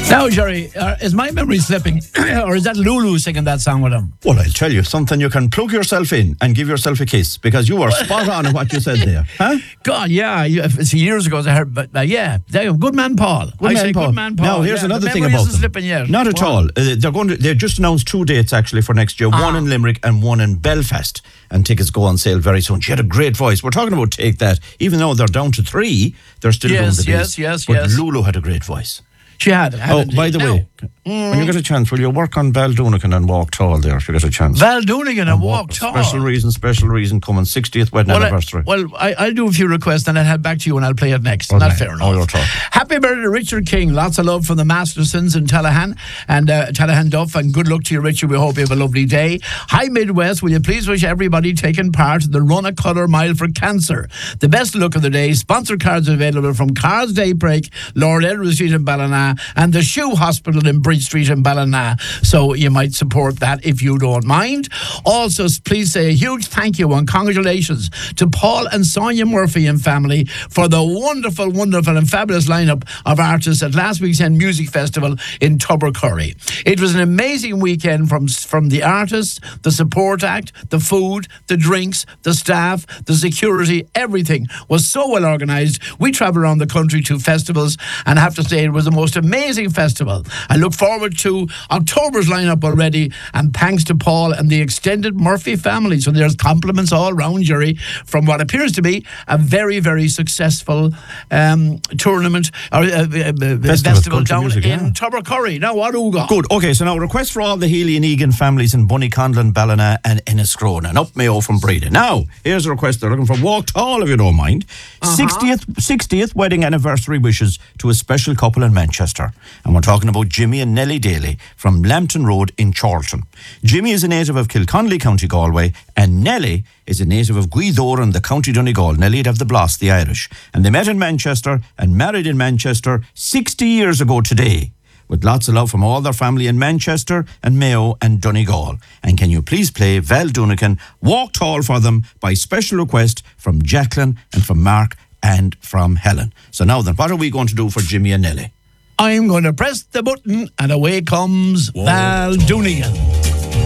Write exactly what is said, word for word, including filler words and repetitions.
Now, Jerry, uh, is my memory slipping, or is that Lulu singing that song with him? Well, I'll tell you something. You can plug yourself in and give yourself a kiss because you were spot on in what you said there. Huh? God, yeah. It's years ago I heard, but uh, yeah, good man, Paul. Good I man, say Paul. good man, Paul. Now, here's yeah, another the thing memory about isn't them. slipping yet. Not at Wow. all. Uh, they're going to. They just announced two dates actually for next year. Ah. One in Limerick and one in Belfast. And tickets go on sale very soon. She had a great voice. We're talking about Take That. Even though they're down to three, they're still Yes, doing the yes, biz. yes, But yes. Lulu had a great voice. She had. had Oh, indeed. by the Now, way, when you get a chance, will you work on Val Doonican and Walk Tall there if you get a chance? Val Doonigan and Walk Tall. Special reason, special reason coming sixtieth wedding Well, anniversary. I, well I, I'll do a few requests and I'll head back to you and I'll play it next. Okay. Not fair enough. Oh, you're tough. Happy birthday to Richard King. Lots of love from the Mastersons in Tallahan and uh, Tallahan Duff, and good luck to you, Richard. We hope you have a lovely day. Hi, Midwest. Will you please wish everybody taking part in the Run a Colour Mile for Cancer? The best look of the day. Sponsor cards available from Cards Daybreak, Lord Edward Street in Ballina, and the Shoe Hospital in Bridge Street in Ballina. So you might support that if you don't mind. Also, please say a huge thank you and congratulations to Paul and Sonia Murphy and family for the wonderful, wonderful and fabulous lineup of artists at last weekend music festival in Tubbercurry. It was an amazing weekend from, from the artists, the support act, the food, the drinks, the staff, the security, everything was so well organised. We travel around the country to festivals and I have to say it was the most amazing festival. I look forward to October's lineup already, and thanks to Paul and the extended Murphy family. So there's compliments all round, Jerry, from what appears to be a very, very successful um, tournament or uh, uh, festival down music, in yeah. Tubbercurry. Now, what do we got? Good. Okay, so now request for all the Healy and Egan families in Bunnycondlin, Ballina and Enniscrone and up Mayo from Breda. Now, here's a request. They're looking for Walk Tall, if you don't mind. Uh-huh. sixtieth, sixtieth wedding anniversary wishes to a special couple in Manchester. And we're talking about Jimmy and Nellie Daly from Lambton Road in Charlton. Jimmy is a native of Kilconnelly, County Galway, and Nellie is a native of Guidoran, the County Donegal. Nelly'd have the Bloss, the Irish. And they met in Manchester and married in Manchester sixty years ago today, with lots of love from all their family in Manchester and Mayo and Donegal. And can you please play Val Doonican, Walk Tall for them by special request from Jacqueline and from Mark and from Helen. So now then, what are we going to do for Jimmy and Nellie? I'm going to press the button and away comes Val Doonigan.